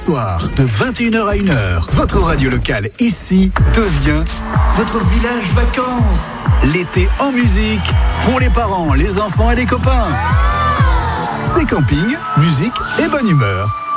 soir, de 21h à 1h, votre radio locale ici devient votre village vacances. L'été en musique, pour les parents, les enfants et les copains. C'est camping, musique et bonne humeur.